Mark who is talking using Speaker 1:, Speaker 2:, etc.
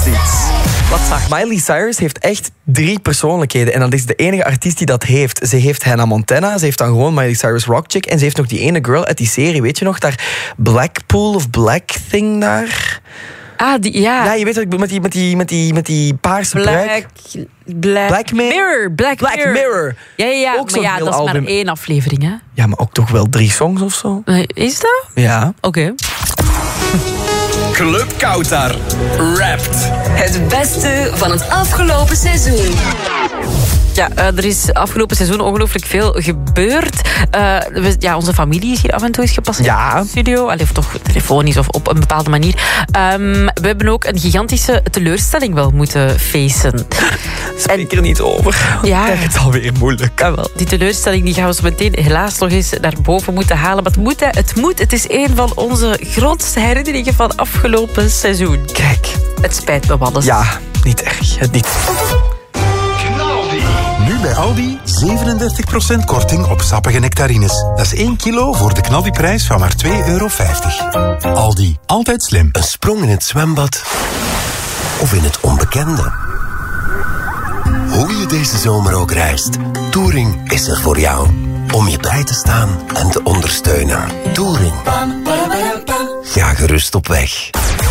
Speaker 1: iets.
Speaker 2: Wat zag?
Speaker 1: Miley Cyrus heeft echt 3 persoonlijkheden. En dat is de enige artiest die dat heeft. Ze heeft Hannah Montana, ze heeft dan gewoon Miley Cyrus Rock Chick. En ze heeft nog die ene girl uit die serie, weet je nog? Daar Blackpool of Black Thing daar.
Speaker 2: Ja.
Speaker 1: Ja, je weet wat ik bedoel, met die paarse pruik.
Speaker 2: Black Mirror. Black Mirror. Ja.
Speaker 1: Ook zo'n
Speaker 2: maar
Speaker 1: heel
Speaker 2: dat is
Speaker 1: album.
Speaker 2: maar 1 aflevering, hè?
Speaker 1: Ja, maar ook toch wel 3 songs of zo?
Speaker 2: Is dat?
Speaker 1: Ja.
Speaker 2: Oké.
Speaker 3: Club Kautar Wrapped.
Speaker 4: Het beste van het afgelopen seizoen.
Speaker 2: Ja, er is afgelopen seizoen ongelooflijk veel gebeurd. Onze familie is hier af en toe eens gepasseerd in de studio. Of toch telefonisch of op een bepaalde manier. We hebben ook een gigantische teleurstelling wel moeten facen.
Speaker 1: Spreek er niet over.
Speaker 2: Ja.
Speaker 1: Ik krijg het alweer moeilijk.
Speaker 2: Jawel, die teleurstelling die gaan we zo meteen helaas nog eens naar boven moeten halen. Maar het moet. Het is een van onze grootste herinneringen van afgelopen seizoen.
Speaker 1: Kijk.
Speaker 2: Het spijt me, Wannes.
Speaker 1: Ja, niet erg. Het niet.
Speaker 5: Nu bij Aldi 37% korting op sappige nectarines. Dat is 1 kilo voor de knaldiprijs van maar €2,50. Aldi, altijd slim.
Speaker 6: Een sprong in het zwembad of in het onbekende. Hoe je deze zomer ook reist, Touring is er voor jou. Om je bij te staan en te ondersteunen. Touring. Ga gerust op weg.